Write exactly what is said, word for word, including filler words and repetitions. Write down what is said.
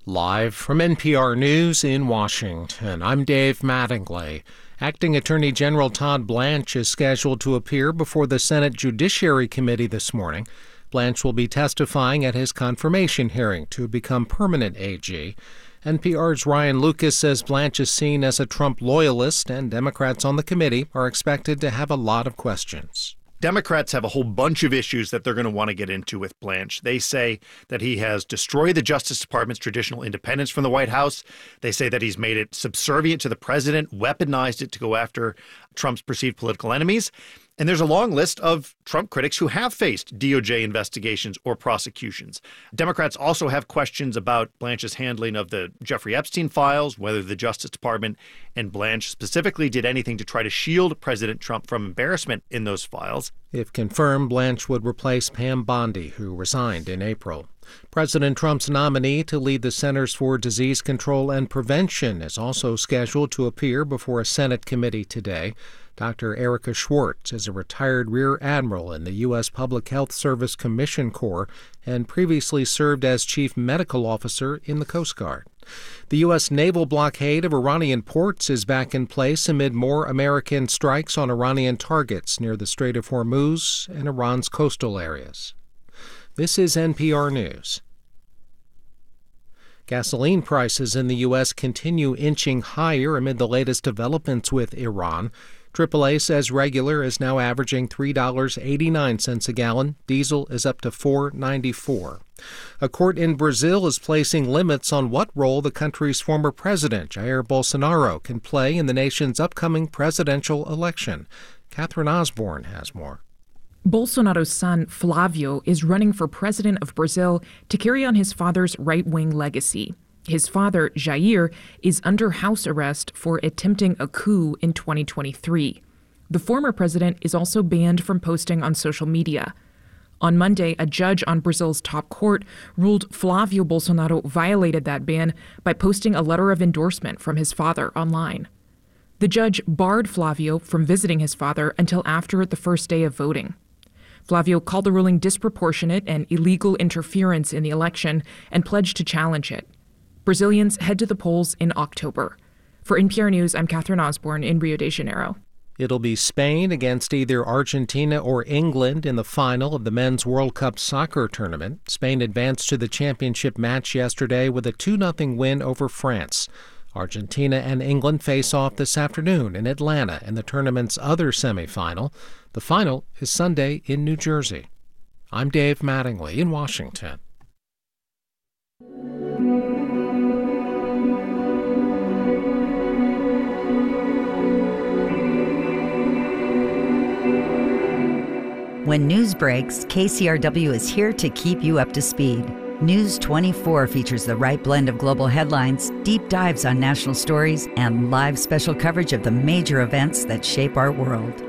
Live from N P R News in Washington, I'm Dave Mattingly. Acting Attorney General Todd Blanche is scheduled to appear before the Senate Judiciary Committee this morning. Blanche will be testifying at his confirmation hearing to become permanent A G. N P R's Ryan Lucas says Blanche is seen as a Trump loyalist, and Democrats on the committee are expected to have a lot of questions. Democrats have a whole bunch of issues that they're going to want to get into with Blanche. They say that he has destroyed the Justice Department's traditional independence from the White House. They say that he's made it subservient to the president, weaponized it to go after Trump's perceived political enemies. And there's a long list of Trump critics who have faced D O J investigations or prosecutions. Democrats also have questions about Blanche's handling of the Jeffrey Epstein files, whether the Justice Department and Blanche specifically did anything to try to shield President Trump from embarrassment in those files. If confirmed, Blanche would replace Pam Bondi, who resigned in April. President Trump's nominee to lead the Centers for Disease Control and Prevention is also scheduled to appear before a Senate committee today. Doctor Erica Schwartz is a retired Rear Admiral in the U S Public Health Service Commission Corps and previously served as Chief Medical Officer in the Coast Guard. The U S naval blockade of Iranian ports is back in place amid more American strikes on Iranian targets near the Strait of Hormuz and Iran's coastal areas. This is N P R News. Gasoline prices in the U S continue inching higher amid the latest developments with Iran. triple A says regular is now averaging three dollars and eighty-nine cents a gallon. Diesel is up to four dollars and ninety-four cents. A court in Brazil is placing limits on what role the country's former president, Jair Bolsonaro, can play in the nation's upcoming presidential election. Catherine Osborne has more. Bolsonaro's son, Flavio, is running for president of Brazil to carry on his father's right-wing legacy. His father, Jair, is under house arrest for attempting a coup in twenty twenty-three. The former president is also banned from posting on social media. On Monday, a judge on Brazil's top court ruled Flavio Bolsonaro violated that ban by posting a letter of endorsement from his father online. The judge barred Flavio from visiting his father until after the first day of voting. Flavio called the ruling disproportionate and illegal interference in the election and pledged to challenge it. Brazilians head to the polls in October. For N P R News, I'm Catherine Osborne in Rio de Janeiro. It'll be Spain against either Argentina or England in the final of the Men's World Cup soccer tournament. Spain advanced to the championship match yesterday with a two nothing win over France. Argentina and England face off this afternoon in Atlanta in the tournament's other semifinal. The final is Sunday in New Jersey. I'm Dave Mattingly in Washington. When news breaks, K C R W is here to keep you up to speed. News twenty-four features the right blend of global headlines, deep dives on national stories, and live special coverage of the major events that shape our world.